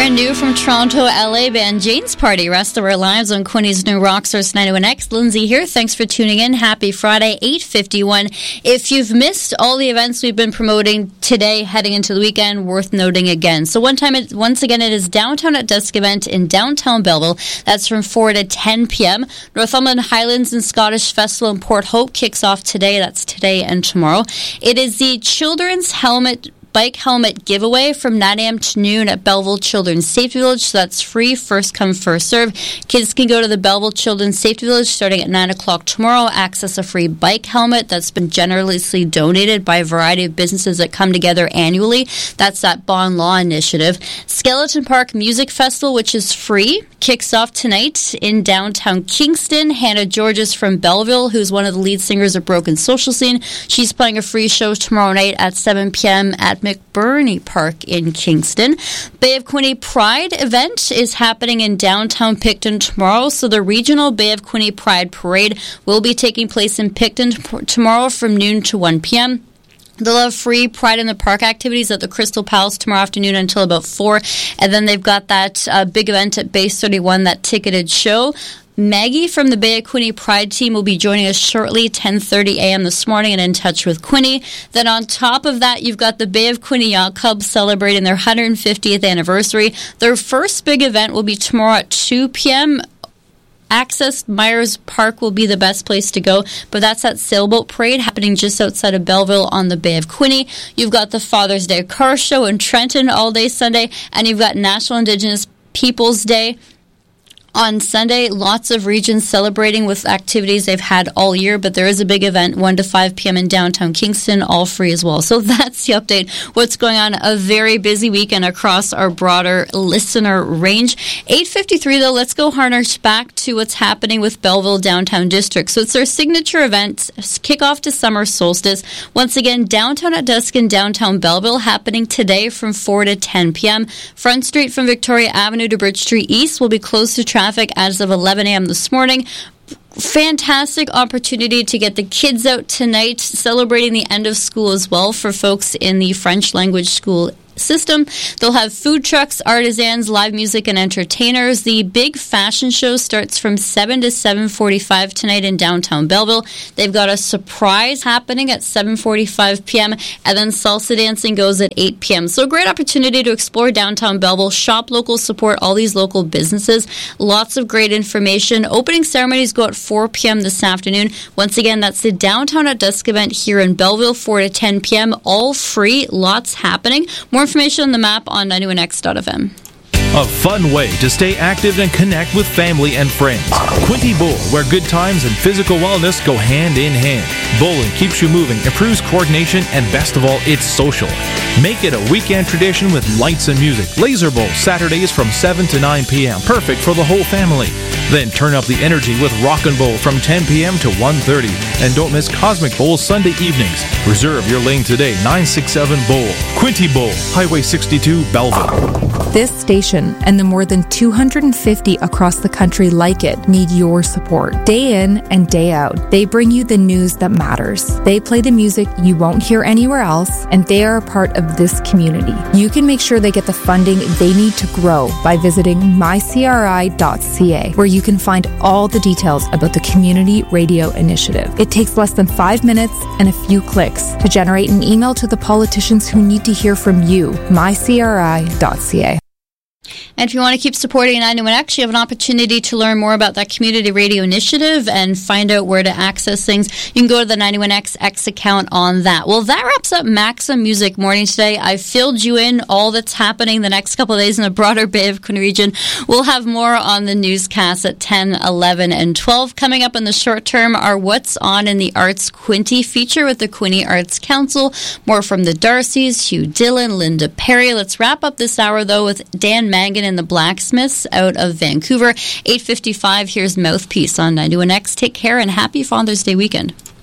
Brand new from Toronto, LA band Jane's Party. Rest of our lives on Quinny's new Rocksource 91X. Lindsay here. Thanks for tuning in. Happy Friday, 8:51. If you've missed all the events we've been promoting today, heading into the weekend, worth noting again. So once again, it is Downtown at Dusk event in downtown Belleville. That's from 4 to 10 p.m. Northumberland Highlands and Scottish Festival in Port Hope kicks off today. That's today and tomorrow. It is the Children's Bike helmet giveaway from 9 a.m. to noon at Belleville Children's Safety Village. So that's free, first come, first serve. Kids can go to the Belleville Children's Safety Village starting at 9 o'clock tomorrow, access a free bike helmet that's been generously donated by a variety of businesses that come together annually. That's that Bond Law Initiative. Skeleton Park Music Festival, which is free, kicks off tonight in downtown Kingston. Hannah Georges from Belleville, who's one of the lead singers of Broken Social Scene. She's playing a free show tomorrow night at 7 p.m. at McBurney Park in Kingston. Bay of Quinte Pride event is happening in downtown Picton tomorrow. So the regional Bay of Quinte Pride Parade will be taking place in Picton tomorrow from noon to 1 p.m. They'll have free Pride in the Park activities at the Crystal Palace tomorrow afternoon until about 4. And then they've got that big event at Base 31, that ticketed show. Maggie from the Bay of Quinte Pride team will be joining us shortly, 10:30 a.m. this morning, and In Touch with Quinte. Then on top of that, you've got the Bay of Quinte Yacht Club celebrating their 150th anniversary. Their first big event will be tomorrow at 2 p.m. Access Myers Park will be the best place to go, but that's that sailboat parade happening just outside of Belleville on the Bay of Quinte. You've got the Father's Day car show in Trenton all day Sunday, and you've got National Indigenous Peoples Day on Sunday. Lots of regions celebrating with activities they've had all year, but there is a big event 1 to 5 p.m. in downtown Kingston, all free as well. So that's the update. What's going on? A very busy weekend across our broader listener range. 8:53 though, let's go harness back to what's happening with Belleville Downtown District. So it's their signature event, kickoff to summer solstice. Once again, Downtown at Dusk in downtown Belleville, happening today from 4 to 10 p.m. Front Street from Victoria Avenue to Bridge Street East will be closed to traffic as of 11 a.m. this morning. Fantastic opportunity to get the kids out tonight, celebrating the end of school as well for folks in the French language school system. They'll have food trucks, artisans, live music, and entertainers. The big fashion show starts from 7 to 7:45 tonight in downtown Belleville. They've got a surprise happening at 7:45 p.m. and then salsa dancing goes at 8 p.m. So a great opportunity to explore downtown Belleville, shop local, support all these local businesses. Lots of great information. Opening ceremonies go at 4 p.m. this afternoon. Once again, that's the Downtown at Dusk event here in Belleville, 4 to 10 p.m. All free. Lots happening. More information on the map on 91x.fm. A fun way to stay active and connect with family and friends. Quinte Bowl, where good times and physical wellness go hand in hand. Bowling keeps you moving, improves coordination, and best of all, it's social. Make it a weekend tradition with lights and music. Laser Bowl, Saturdays from 7 to 9 p.m. Perfect for the whole family. Then turn up the energy with Rockin' Bowl from 10 p.m. to 1:30. And don't miss Cosmic Bowl Sunday evenings. Reserve your lane today, 967 Bowl. Quinte Bowl, Highway 62, Belleville. This station and the more than 250 across the country like it need your support. Day in and day out, they bring you the news that matters. They play the music you won't hear anywhere else, and they are a part of this community. You can make sure they get the funding they need to grow by visiting mycri.ca, where you can find all the details about the Community Radio Initiative. It takes less than 5 minutes and a few clicks to generate an email to the politicians who need to hear from you. mycri.ca. And if you want to keep supporting 91X, you have an opportunity to learn more about that Community Radio Initiative and find out where to access things. You can go to the 91X account on that. Well, that wraps up Maxim Music Morning today. I filled you in all that's happening the next couple of days in the broader Bay of Quinte region. We'll have more on the newscast at 10, 11, and 12. Coming up in the short term are What's On in the Arts Quinte feature with the Quinte Arts Council. More from the Darcys, Hugh Dillon, Linda Perry. Let's wrap up this hour, though, with Dan Mangan and the Blacksmiths out of Vancouver. 8:55, here's Mouthpiece on 91X. Take care and happy Father's Day weekend.